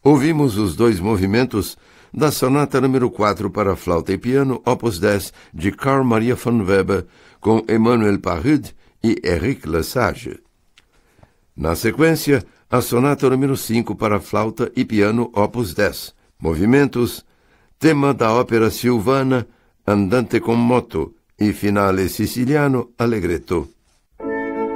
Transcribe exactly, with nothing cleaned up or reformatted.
Ouvimos os dois movimentos da sonata número quatro para flauta e piano, opus dez, de Carl Maria von Weber, com Emmanuel Pahud e Éric Lesage. Na sequência, a sonata número cinco para flauta e piano, opus dez, movimentos, tema da ópera Silvana, Andante con moto e finale siciliano, Allegretto.